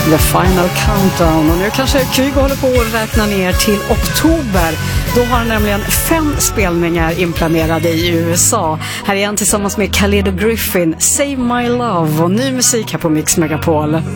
The Final Countdown. Och nu kanske Kygo håller på att räkna ner till oktober. Då har han nämligen 5 spelningar inplanerade i USA. Här är han tillsammans med Khalid Griffin, Save My Love, och ny musik här på Mix Megapol.